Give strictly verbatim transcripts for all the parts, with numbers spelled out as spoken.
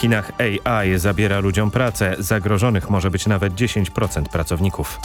Chinach A I zabiera ludziom pracę. Zagrożonych może być nawet dziesięć procent pracowników.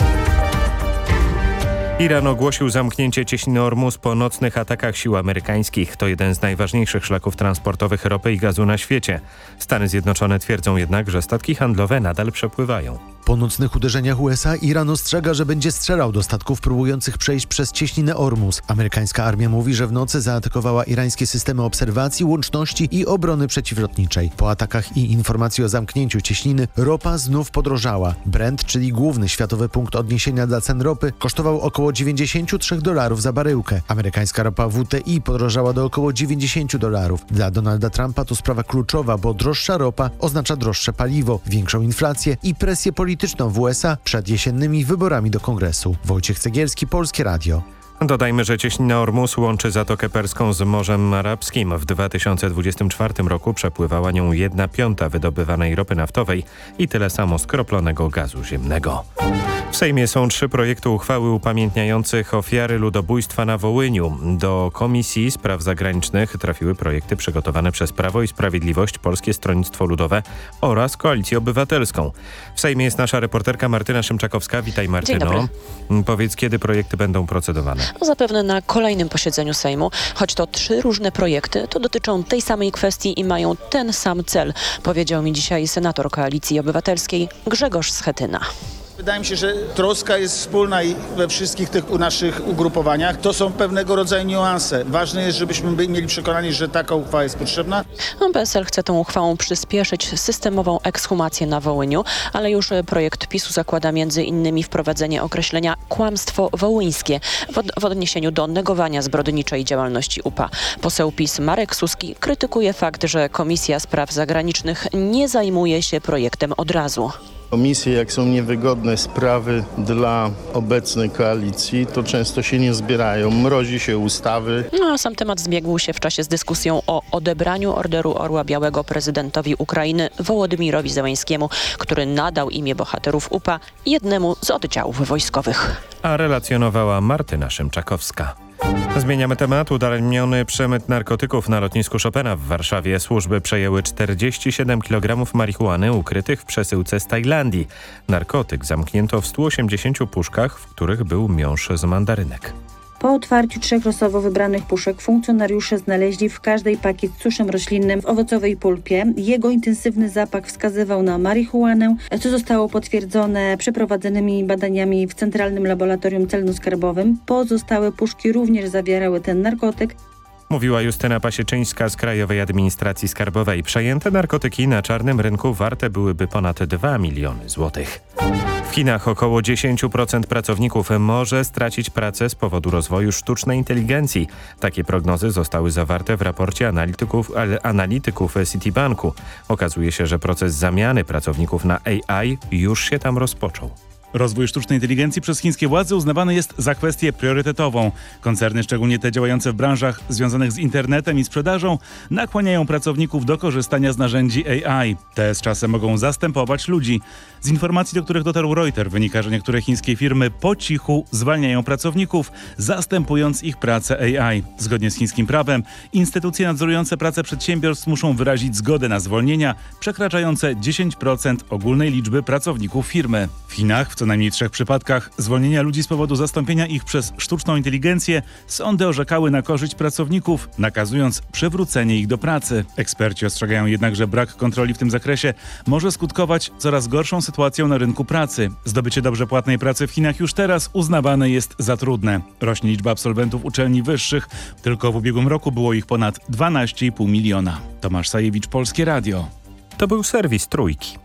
Iran ogłosił zamknięcie cieśniny Ormus po nocnych atakach sił amerykańskich. To jeden z najważniejszych szlaków transportowych ropy i gazu na świecie. Stany Zjednoczone twierdzą jednak, że statki handlowe nadal przepływają. Po nocnych uderzeniach U S A Iran ostrzega, że będzie strzelał do statków próbujących przejść przez cieśninę Ormus. Amerykańska armia mówi, że w nocy zaatakowała irańskie systemy obserwacji, łączności i obrony przeciwlotniczej. Po atakach i informacji o zamknięciu cieśniny ropa znów podrożała. Brent, czyli główny światowy punkt odniesienia dla cen ropy, kosztował około dziewięćdziesiąt trzy dolarów za baryłkę. Amerykańska ropa W T I podrożała do około dziewięćdziesiąt dolarów. Dla Donalda Trumpa to sprawa kluczowa, bo droższa ropa oznacza droższe paliwo, większą inflację i presję polityczną w U S A przed jesiennymi wyborami do Kongresu. Wojciech Cegielski, Polskie Radio. Dodajmy, że cieśnina Ormus łączy Zatokę Perską z Morzem Arabskim. W dwa tysiące dwudziestym czwartym roku przepływała nią jedna piąta wydobywanej ropy naftowej i tyle samo skroplonego gazu ziemnego. W Sejmie są trzy projekty uchwały upamiętniających ofiary ludobójstwa na Wołyniu. Do Komisji Spraw Zagranicznych trafiły projekty przygotowane przez Prawo i Sprawiedliwość, Polskie Stronnictwo Ludowe oraz Koalicję Obywatelską. W Sejmie jest nasza reporterka Martyna Szymczakowska. Witaj, Martyno. Dzień dobry. Powiedz, kiedy projekty będą procedowane? No zapewne na kolejnym posiedzeniu Sejmu. Choć to trzy różne projekty, to dotyczą tej samej kwestii i mają ten sam cel, powiedział mi dzisiaj senator Koalicji Obywatelskiej Grzegorz Schetyna. Wydaje mi się, że troska jest wspólna i we wszystkich tych naszych ugrupowaniach. To są pewnego rodzaju niuanse. Ważne jest, żebyśmy by mieli przekonanie, że taka uchwała jest potrzebna. P S L chce tą uchwałą przyspieszyć systemową ekshumację na Wołyniu, ale już projekt PiSu zakłada między innymi wprowadzenie określenia kłamstwo wołyńskie w, od, w odniesieniu do negowania zbrodniczej działalności U P A. Poseł PiS Marek Suski krytykuje fakt, że Komisja Spraw Zagranicznych nie zajmuje się projektem od razu. Komisje, jak są niewygodne sprawy dla obecnej koalicji, to często się nie zbierają. Mrozi się ustawy. No, a sam temat zbiegł się w czasie z dyskusją o odebraniu Orderu Orła Białego prezydentowi Ukrainy Wołodymyrowi Zełenskiemu, który nadał imię bohaterów U P A jednemu z oddziałów wojskowych. A relacjonowała Martyna Szymczakowska. Zmieniamy temat. Udaremniony przemyt narkotyków na lotnisku Chopina w Warszawie. Służby przejęły czterdzieści siedem kilogramów marihuany ukrytych w przesyłce z Tajlandii. Narkotyk zamknięto w stu osiemdziesięciu puszkach, w których był miąższ z mandarynek. Po otwarciu trzech losowo wybranych puszek funkcjonariusze znaleźli w każdej pakiet z suszem roślinnym w owocowej pulpie. Jego intensywny zapach wskazywał na marihuanę, co zostało potwierdzone przeprowadzonymi badaniami w Centralnym Laboratorium Celno-Skarbowym. Pozostałe puszki również zawierały ten narkotyk. Mówiła Justyna Pasieczyńska z Krajowej Administracji Skarbowej. Przejęte narkotyki na czarnym rynku warte byłyby ponad dwa miliony złotych. W Chinach około dziesięć procent pracowników może stracić pracę z powodu rozwoju sztucznej inteligencji. Takie prognozy zostały zawarte w raporcie analityków, analityków Citibanku. Okazuje się, że proces zamiany pracowników na A I już się tam rozpoczął. Rozwój sztucznej inteligencji przez chińskie władze uznawany jest za kwestię priorytetową. Koncerny, szczególnie te działające w branżach związanych z internetem i sprzedażą, nakłaniają pracowników do korzystania z narzędzi A I. Te z czasem mogą zastępować ludzi. Z informacji, do których dotarł Reuters, wynika, że niektóre chińskie firmy po cichu zwalniają pracowników, zastępując ich pracę A I. Zgodnie z chińskim prawem, instytucje nadzorujące pracę przedsiębiorstw muszą wyrazić zgodę na zwolnienia przekraczające dziesięć procent ogólnej liczby pracowników firmy. W Chinach w co najmniej trzech przypadkach zwolnienia ludzi z powodu zastąpienia ich przez sztuczną inteligencję sądy orzekały na korzyść pracowników, nakazując przywrócenie ich do pracy. Eksperci ostrzegają jednak, że brak kontroli w tym zakresie może skutkować coraz gorszą sytuacją na rynku pracy. Zdobycie dobrze płatnej pracy w Chinach już teraz uznawane jest za trudne. Rośnie liczba absolwentów uczelni wyższych. Tylko w ubiegłym roku było ich ponad dwanaście i pół miliona. Tomasz Sajewicz, Polskie Radio. To był serwis Trójki.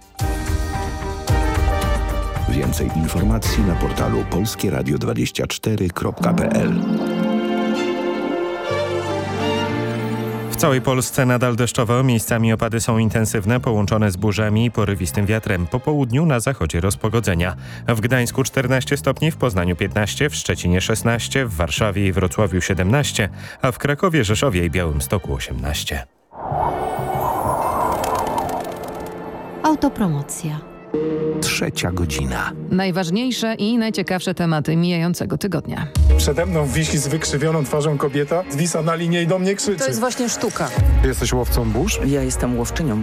Więcej informacji na portalu polskie radio dwadzieścia cztery kropka p l. W całej Polsce nadal deszczowo, miejscami opady są intensywne, połączone z burzami i porywistym wiatrem. Po południu na zachodzie rozpogodzenia. W Gdańsku czternaście stopni, w Poznaniu piętnaście, w Szczecinie szesnaście, w Warszawie i Wrocławiu siedemnaście, a w Krakowie, Rzeszowie i Białymstoku osiemnaście. Autopromocja. Trzecia godzina. Najważniejsze i najciekawsze tematy mijającego tygodnia. Przede mną wisi z wykrzywioną twarzą kobieta, zwisa na linie i do mnie krzyczy. To jest właśnie sztuka. Ty jesteś łowcą burz? Ja jestem łowczynią